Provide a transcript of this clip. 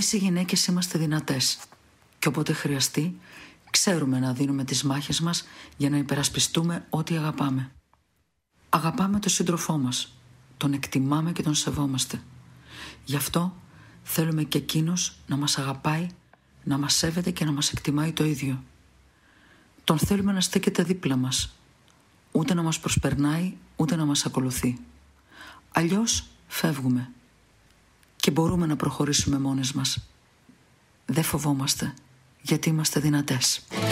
Εμείς οι γυναίκες είμαστε δυνατές και όποτε χρειαστεί ξέρουμε να δίνουμε τις μάχες μας για να υπερασπιστούμε ό,τι αγαπάμε. Αγαπάμε τον σύντροφό μας, τον εκτιμάμε και τον σεβόμαστε. Γι' αυτό θέλουμε και εκείνος να μας αγαπάει, να μας σέβεται και να μας εκτιμάει το ίδιο. Τον θέλουμε να στέκεται δίπλα μας, ούτε να μας προσπερνάει, ούτε να μας ακολουθεί. Αλλιώς φεύγουμε και μπορούμε να προχωρήσουμε μόνες μας. Δεν φοβόμαστε, γιατί είμαστε δυνατές.